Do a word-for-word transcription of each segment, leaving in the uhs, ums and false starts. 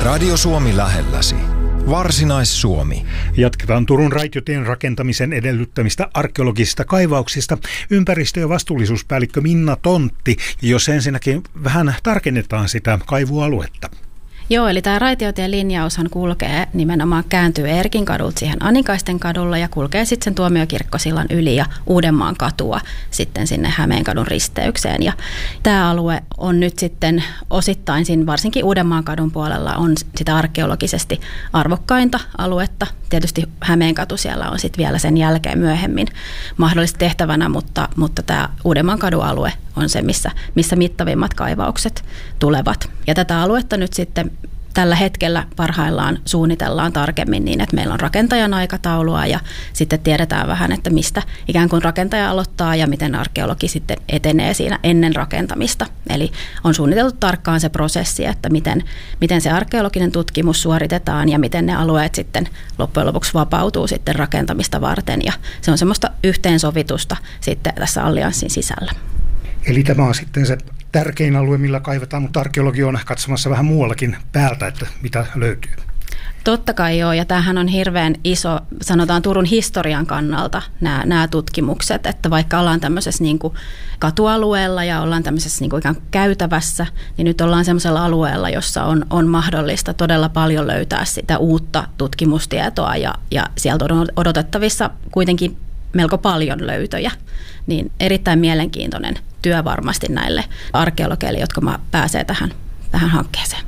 Radio Suomi lähelläsi. Varsinais-Suomi. Jatketaan Turun raitiotien rakentamisen edellyttämistä arkeologisista kaivauksista. Ympäristö- ja vastuullisuuspäällikkö Minna Tontti. Jos ensinnäkin vähän tarkennetaan sitä kaivualuetta. Joo, eli tämä raitiotien linjaushan kulkee nimenomaan, kääntyy Erkin kadulta siihen Anikaisten kadulla ja kulkee sitten sen Tuomiokirkkosillan yli ja Uudenmaan katua sitten sinne Hämeenkadun risteykseen. Ja tämä alue on nyt sitten osittain, siinä varsinkin Uudenmaan kadun puolella, on sitä arkeologisesti arvokkainta aluetta. Tietysti Hämeenkatu siellä on sitten vielä sen jälkeen myöhemmin mahdollisesti tehtävänä, mutta, mutta tämä Uudenmaan kadun alue on se, missä, missä mittavimmat kaivaukset tulevat. Ja tätä aluetta nyt sitten tällä hetkellä parhaillaan suunnitellaan tarkemmin niin, että meillä on rakentajan aikataulua ja sitten tiedetään vähän, että mistä ikään kuin rakentaja aloittaa ja miten arkeologi sitten etenee siinä ennen rakentamista. Eli on suunniteltu tarkkaan se prosessi, että miten, miten se arkeologinen tutkimus suoritetaan ja miten ne alueet sitten loppujen lopuksi vapautuu sitten rakentamista varten. Ja se on semmoista yhteensovitusta sitten tässä allianssin sisällä. Eli tämä on sitten se tärkein alue, millä kaivetaan, mutta arkeologi on katsomassa vähän muuallakin päältä, että mitä löytyy. Totta kai joo, ja tämähän on hirveän iso, sanotaan Turun historian kannalta nämä, nämä tutkimukset, että vaikka ollaan tämmöisessä niin kuin katualueella ja ollaan tämmöisessä niin kuin ikään kuin käytävässä, niin nyt ollaan semmoisella alueella, jossa on, on mahdollista todella paljon löytää sitä uutta tutkimustietoa ja, ja sieltä on odotettavissa kuitenkin melko paljon löytöjä, niin erittäin mielenkiintoinen työ varmasti näille arkeologeille, jotka pääsee tähän, tähän hankkeeseen.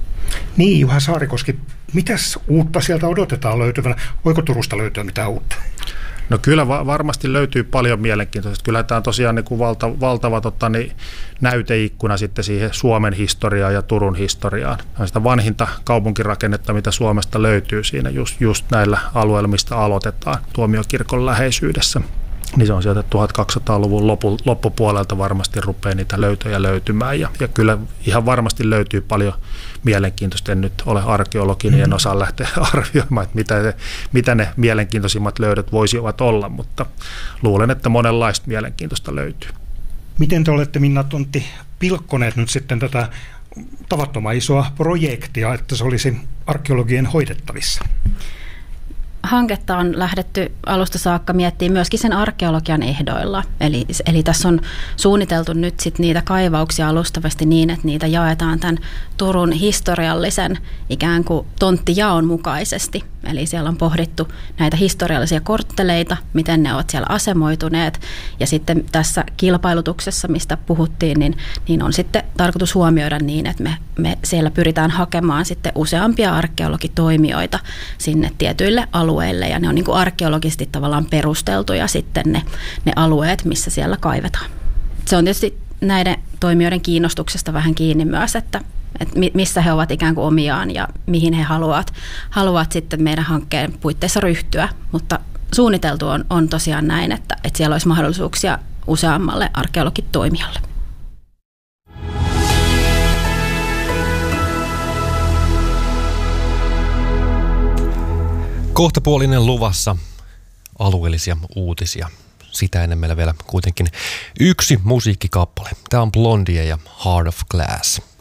Niin, Juha Saarikoski, mitäs uutta sieltä odotetaan löytyvänä? Voiko Turusta löytyä mitään uutta? No kyllä va- varmasti löytyy paljon mielenkiintoista. Kyllä tämä on tosiaan niin kuin valta, valtava tota, niin, näyteikkuna sitten siihen Suomen historiaan ja Turun historiaan. On sitä vanhinta kaupunkirakennetta, mitä Suomesta löytyy siinä just, just näillä alueilla, mistä aloitetaan Tuomiokirkon läheisyydessä. Niin se on sieltä tuhatkaksisataaluvun lopu, loppupuolelta varmasti rupeaa niitä löytöjä löytymään. Ja, ja kyllä ihan varmasti löytyy paljon mielenkiintoista. En nyt ole arkeologin, niin en osaa lähteä arvioimaan, että mitä, se, mitä ne mielenkiintoisimmat löydöt voisivat olla, mutta luulen, että monenlaista mielenkiintoista löytyy. Miten te olette, Minna Tontti, pilkkoneet nyt sitten tätä tavattoman isoa projektia, että se olisi arkeologien hoidettavissa? Hanketta on lähdetty alusta saakka miettimään myöskin sen arkeologian ehdoilla. Eli, eli tässä on suunniteltu nyt sit niitä kaivauksia alustavasti niin, että niitä jaetaan tämän Turun historiallisen ikään kuin tonttijaon mukaisesti. Eli siellä on pohdittu näitä historiallisia kortteleita, miten ne ovat siellä asemoituneet. Ja sitten tässä kilpailutuksessa, mistä puhuttiin, niin, niin on sitten tarkoitus huomioida niin, että me, me siellä pyritään hakemaan sitten useampia arkeologitoimijoita sinne tietyille alueille. Ja ne on niin kuin arkeologisesti tavallaan perusteltuja sitten ne, ne alueet, missä siellä kaivetaan. Se on tietysti näiden toimijoiden kiinnostuksesta vähän kiinni myös, että että missä he ovat ikään kuin omiaan ja mihin he haluavat, haluavat sitten meidän hankkeen puitteissa ryhtyä. Mutta suunniteltu on, on tosiaan näin, että, että siellä olisi mahdollisuuksia useammalle arkeologitoimijalle. Kohtapuolinen luvassa alueellisia uutisia. Sitä ennen meillä vielä kuitenkin yksi musiikkikappale. Tämä on Blondie ja Heart of Glass.